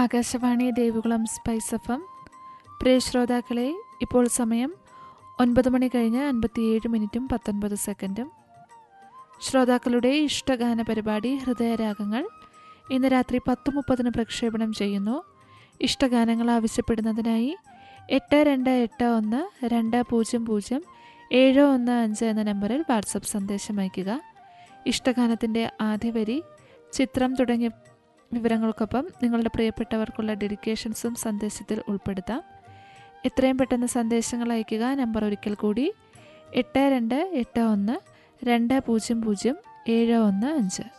Akashvani Devikulam spice FM. പ്രിയ ശ്രോതാക്കളെ, ഇപ്പോൾ സമയം 9 മണി കഴിഞ്ഞ് 57 മിനിറ്റും 19 സെക്കൻഡും. ശ്രോതാക്കളുടെ ഇഷ്ടഗാന പരിപാടി ഹൃദയരാഗങ്ങൾ ഇന്ന് രാത്രി 10:30 പ്രക്ഷേപണം ചെയ്യുന്നു. ഇഷ്ടഗാനങ്ങൾ ആവശ്യപ്പെടുന്നതിനായി 8221200715 എന്ന നമ്പറിൽ വാട്സപ്പ് സന്ദേശം അയയ്ക്കുക. ഇഷ്ടഗാനത്തിൻ്റെ ആദ്യ വരി, ചിത്രം തുടങ്ങിയ വിവരങ്ങൾക്കൊപ്പം നിങ്ങളുടെ പ്രിയപ്പെട്ടവർക്കുള്ള ഡെഡിക്കേഷൻസും സന്ദേശത്തിൽ ഉൾപ്പെടുത്താം. എത്രയും പെട്ടെന്ന് സന്ദേശങ്ങൾ അയയ്ക്കുക. നമ്പർ ഒരിക്കൽ കൂടി 8221200715.